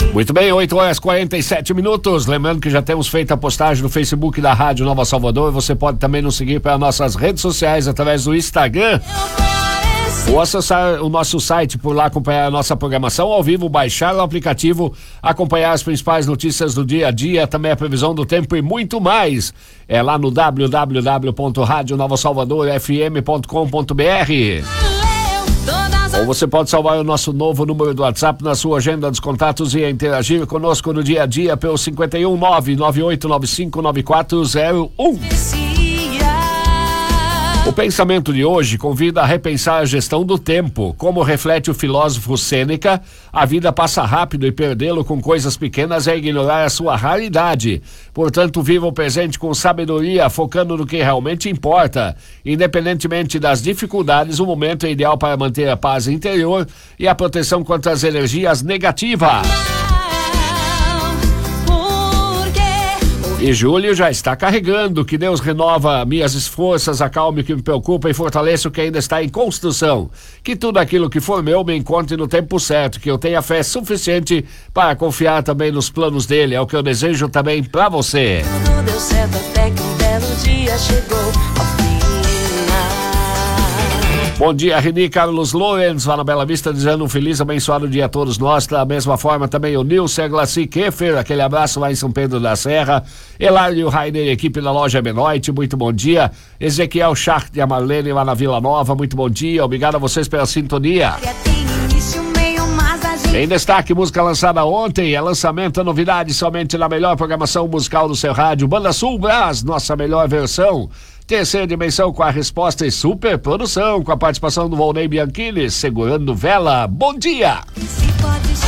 Muito bem, 8h47. Lembrando que já temos feito a postagem no Facebook da Rádio Nova Salvador. Você pode também nos seguir pelas nossas redes sociais através do Instagram. Ou acessar o nosso site por lá, acompanhar a nossa programação ao vivo, baixar o aplicativo, acompanhar as principais notícias do dia a dia, também a previsão do tempo e muito mais. É lá no www.radionovasalvadorfm.com.br. Ou você pode salvar o nosso novo número do WhatsApp na sua agenda dos contatos e interagir conosco no dia a dia pelo 51998959401. O pensamento de hoje convida a repensar a gestão do tempo. Como reflete o filósofo Sêneca, a vida passa rápido e perdê-lo com coisas pequenas é ignorar a sua raridade. Portanto, viva o presente com sabedoria, focando no que realmente importa. Independentemente das dificuldades, o momento é ideal para manter a paz interior e a proteção contra as energias negativas. E julho já está carregando. Que Deus renova minhas forças, acalme o que me preocupa e fortaleça o que ainda está em construção. Que tudo aquilo que for meu me encontre no tempo certo, que eu tenha fé suficiente para confiar também nos planos dele. É o que eu desejo também para você. Tudo deu certo até que um belo dia chegou ao fim. Bom dia, Reni Carlos Lorenz, lá na Bela Vista, dizendo um feliz, abençoado dia a todos nós. Da mesma forma também o Nilson Glaci Keffer, aquele abraço lá em São Pedro da Serra. Hilário Rainer, equipe da loja Benoit, muito bom dia. Ezequiel Schacht e a Marlene lá na Vila Nova, muito bom dia. Obrigado a vocês pela sintonia. Em destaque, música lançada ontem, é lançamento, novidade somente na melhor programação musical do seu rádio. Banda Sul Brás, nossa melhor versão. Terceira dimensão com a resposta e super produção, com a participação do Volney Bianchini, segurando vela. Bom dia!